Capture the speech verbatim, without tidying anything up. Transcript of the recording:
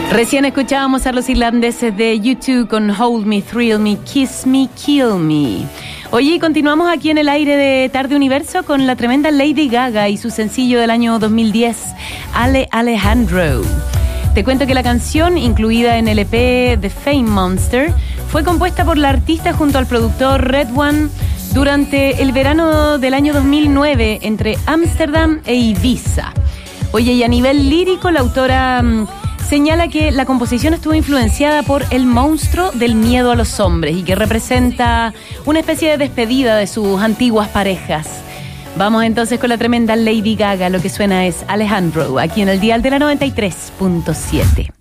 Recién escuchábamos a los irlandeses de U dos con Hold Me, Thrill Me, Kiss Me, Kill Me. Oye, continuamos aquí en el aire de Tarde Universo con la tremenda Lady Gaga y su sencillo del año dos mil diez, Ale Alejandro. Te cuento que la canción, incluida en el E P The Fame Monster, fue compuesta por la artista junto al productor Red One durante el verano del año dos mil nueve entre Ámsterdam e Ibiza. Oye, y a nivel lírico, la autora mmm, señala que la composición estuvo influenciada por el monstruo del miedo a los hombres y que representa una especie de despedida de sus antiguas parejas. Vamos entonces con la tremenda Lady Gaga. Lo que suena es Alejandro, aquí en el dial de la noventa y tres punto siete.